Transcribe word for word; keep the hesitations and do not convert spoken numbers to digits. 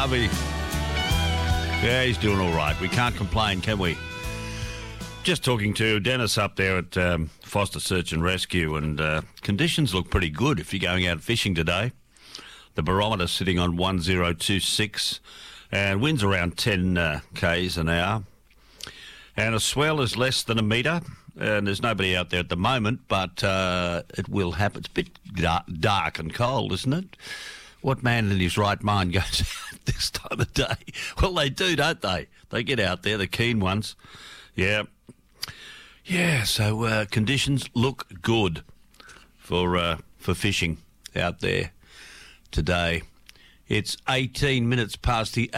Harvey. Yeah, he's doing all right. We can't complain, can we? Just talking to Dennis up there at um, Foster Search and Rescue, and uh, conditions look pretty good if you're going out fishing today. The barometer's sitting on one oh two six, and winds around ten uh, k's an hour. And a swell is less than a metre, and there's nobody out there at the moment, but uh, it will happen. It's a bit dark, dark and cold, isn't it? What man in his right mind goes out this time of day? Well, they do, don't they? They get out there, the keen ones. Yeah. Yeah, so uh, conditions look good for uh, for fishing out there today. It's eighteen minutes past the